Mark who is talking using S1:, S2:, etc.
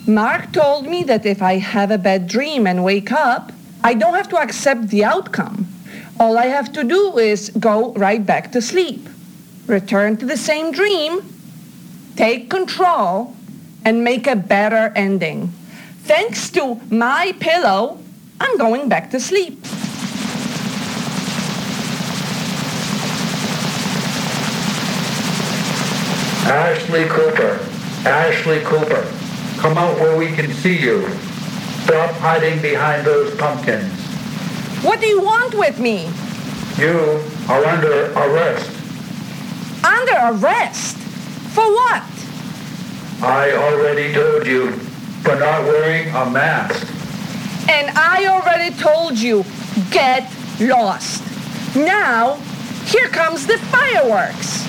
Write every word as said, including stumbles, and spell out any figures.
S1: Mark told me that if I have a bad dream and wake up, I don't have to accept the outcome. All I have to do is go right back to sleep, return to the same dream, take control, and make a better ending. Thanks to my pillow, I'm going back to sleep.
S2: Ashley Cooper, Ashley Cooper, come out where we can see you. Stop hiding behind those pumpkins.
S1: What do you want with me?
S2: You are under arrest.
S1: Under arrest? For what?
S2: I already told you, for not wearing a mask.
S1: And I already told you, get lost. Now, here comes the fireworks.